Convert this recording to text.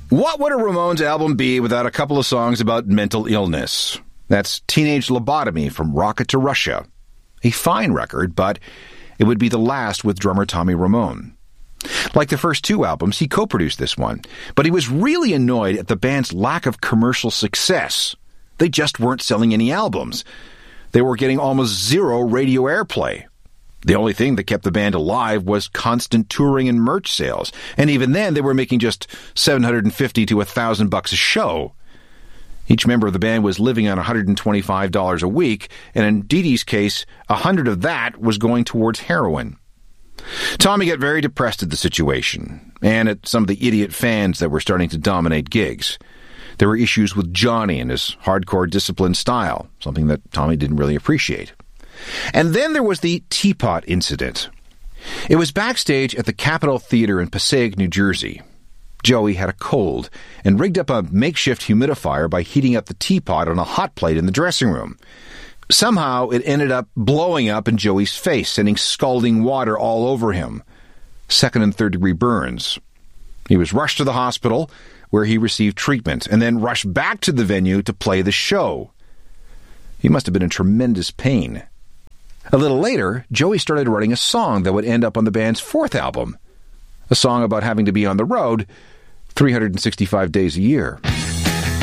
What would a Ramones album be without a couple of songs about mental illness? That's Teenage Lobotomy from Rocket to Russia. A fine record, but it would be the last with drummer Tommy Ramone. Like the first two albums, he co-produced this one, but he was really annoyed at the band's lack of commercial success. They just weren't selling any albums. They were getting almost zero radio airplay. The only thing that kept the band alive was constant touring and merch sales, and even then they were making just $750 to $1,000 a show. Each member of the band was living on $125 a week, and in Dee Dee's case, $100 of that was going towards heroin. Tommy got very depressed at the situation, and at some of the idiot fans that were starting to dominate gigs. There were issues with Johnny and his hardcore disciplined style, something that Tommy didn't really appreciate. And then there was the teapot incident. It was backstage at the Capitol Theater in Passaic, New Jersey. Joey had a cold and rigged up a makeshift humidifier by heating up the teapot on a hot plate in the dressing room. Somehow it ended up blowing up in Joey's face, sending scalding water all over him. Second and third degree burns. He was rushed to the hospital, where he received treatment, and then rushed back to the venue to play the show. He must have been in tremendous pain. A little later, Joey started writing a song that would end up on the band's fourth album, a song about having to be on the road 365 days a year.